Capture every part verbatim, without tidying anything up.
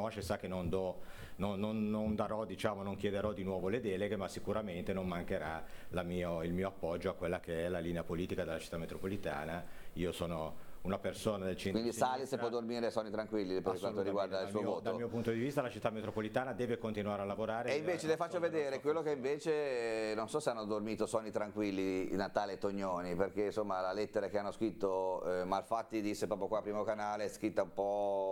conosce sa che non, do, non, non, non darò, diciamo, non chiederò di nuovo le deleghe, ma sicuramente non mancherà la mio, il mio appoggio a quella che è la linea politica della città metropolitana. Io sono una persona del centro. Quindi Salis può dormire sonni tranquilli per quanto riguarda il suo mio, voto. Dal mio punto di vista la città metropolitana deve continuare a lavorare. E invece le faccio vedere quello che invece non so se hanno dormito sonni tranquilli Natale e Tognoni, perché insomma la lettera che hanno scritto eh, Malfatti disse proprio qua primo canale, è scritta un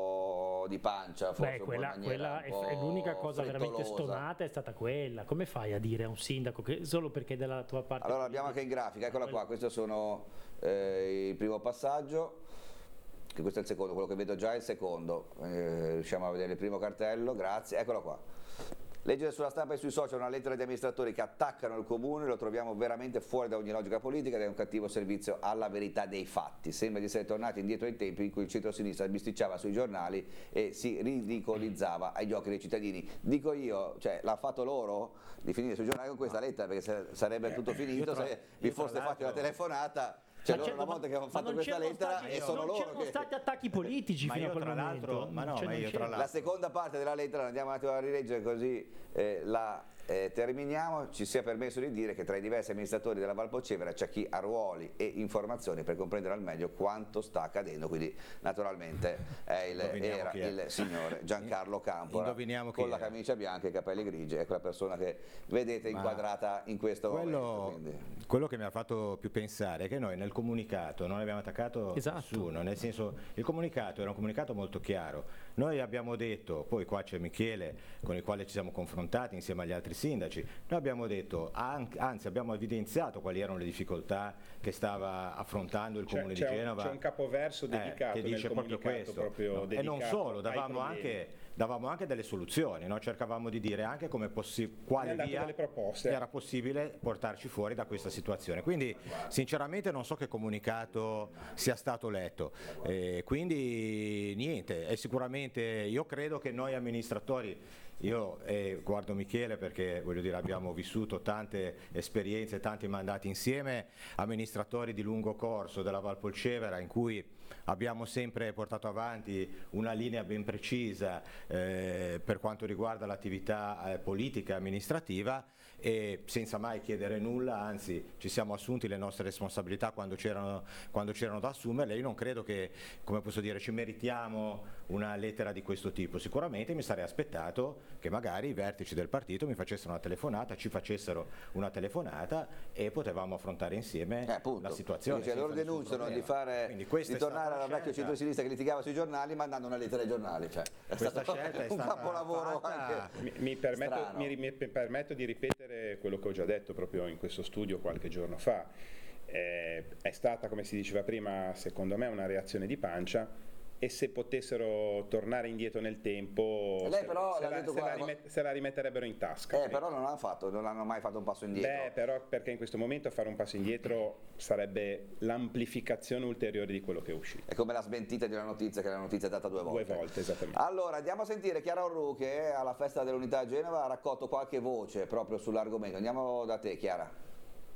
po' di pancia, forse. Beh, quella, un quella è, è l'unica cosa veramente stonata è stata quella. Come fai a dire a un sindaco che solo perché è della tua parte? Allora l'abbiamo anche in grafica, eccola qua, questo sono eh, il primo passaggio, che questo è il secondo, quello che vedo già è il secondo, eh, riusciamo a vedere il primo cartello, grazie, eccolo qua. Leggere sulla stampa e sui social una lettera di amministratori che attaccano il comune lo troviamo veramente fuori da ogni logica politica ed è un cattivo servizio alla verità dei fatti. Sembra di essere tornati indietro ai tempi in cui il centro-sinistra bisticciava sui giornali e si ridicolizzava agli occhi dei cittadini. Dico io, cioè l'ha fatto loro di finire sui giornali con questa lettera, perché sarebbe tutto finito tra, se vi foste fatti una telefonata. Cioè loro una volta che hanno fatto questa lettera e sono loro che... Non c'erano stati attacchi politici fino a quel momento. Ma no, ma io tra l'altro... La seconda parte della lettera andiamo un attimo a rileggere così eh, la eh, terminiamo. Ci sia permesso di dire che tra i diversi amministratori della Valpolcevera c'è chi ha ruoli e informazioni per comprendere al meglio quanto sta accadendo, quindi naturalmente è il, era è. il signore Giancarlo Campora con la camicia bianca e i capelli grigi, è quella persona che vedete ma inquadrata in questo quello, momento. Quello che mi ha fatto più pensare è che noi nel comunicato non abbiamo attaccato esatto. nessuno, nel senso il comunicato era un comunicato molto chiaro, noi abbiamo detto, poi qua c'è Michele con il quale ci siamo confrontati insieme agli altri sindaci, noi abbiamo detto, anzi abbiamo evidenziato quali erano le difficoltà che stava affrontando il comune di Genova. C'è un capoverso dedicato eh, che dice nel proprio questo, proprio no? E non solo, davamo anche, davamo anche delle soluzioni, no? Cercavamo di dire anche come possi- quale via era possibile portarci fuori da questa situazione, quindi sinceramente non so che comunicato sia stato letto, eh, quindi niente, è sicuramente io credo che noi amministratori, io eh, guardo Michele perché voglio dire abbiamo vissuto tante esperienze, tanti mandati insieme, amministratori di lungo corso della Valpolcevera in cui abbiamo sempre portato avanti una linea ben precisa eh, per quanto riguarda l'attività eh, politica e amministrativa e senza mai chiedere nulla, anzi ci siamo assunti le nostre responsabilità quando c'erano quando c'erano da assumerle. Io non credo che, come posso dire, ci meritiamo una lettera di questo tipo, sicuramente mi sarei aspettato che magari i vertici del partito mi facessero una telefonata, ci facessero una telefonata e potevamo affrontare insieme eh, la situazione. Cioè, loro denunciano di, fare, di tornare alla vecchia centro-sinistra che litigava sui giornali mandando una lettera ai giornali, cioè, è questa stato scelta è un stata capolavoro fatta... anche mi, mi, permetto, mi, mi permetto di ripetere quello che ho già detto proprio in questo studio qualche giorno fa. Eh, è stata, come si diceva prima, secondo me una reazione di pancia e se potessero tornare indietro nel tempo lei però se, l'ha la, detto se, qua, la rimet- se la rimetterebbero in tasca. Eh, però non hanno fatto, non hanno mai fatto un passo indietro. Beh, però perché in questo momento fare un passo indietro sarebbe l'amplificazione ulteriore di quello che è uscito. È come la smentita di una notizia, che la notizia è data due volte. Due volte, esattamente. Allora, andiamo a sentire Chiara Orru che alla Festa dell'Unità a Genova ha raccolto qualche voce proprio sull'argomento. Andiamo da te, Chiara.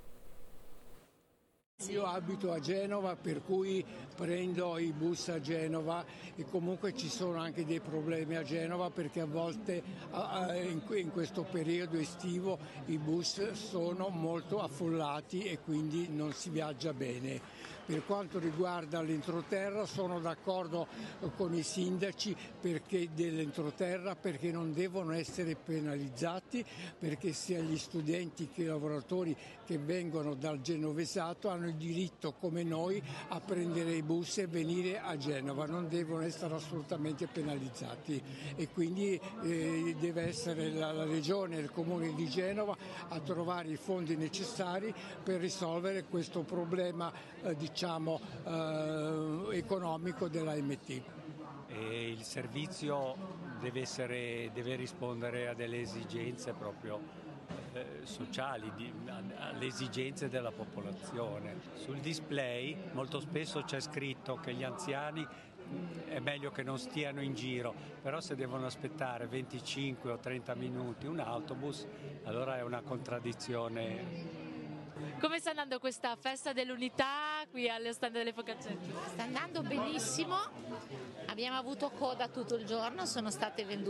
Io abito a Genova, per cui prendo i bus a Genova e comunque ci sono anche dei problemi a Genova perché a volte in questo periodo estivo i bus sono molto affollati e quindi non si viaggia bene. Per quanto riguarda l'entroterra sono d'accordo con i sindaci perché dell'entroterra perché non devono essere penalizzati, perché sia gli studenti che i lavoratori che vengono dal Genovesato hanno il diritto come noi a prendere i bus e venire a Genova, non devono essere assolutamente penalizzati e quindi eh, deve essere la, la Regione e il Comune di Genova a trovare i fondi necessari per risolvere questo problema eh, diciamo eh, economico della M T. E il servizio deve, essere, deve rispondere a delle esigenze proprio eh, sociali, di, alle esigenze della popolazione. Sul display molto spesso c'è scritto che gli anziani è meglio che non stiano in giro, però se devono aspettare venticinque o trenta minuti un autobus, allora è una contraddizione. Come sta andando questa festa dell'unità qui allo stand delle Focaccetti? Sta andando benissimo, abbiamo avuto coda tutto il giorno, sono state vendute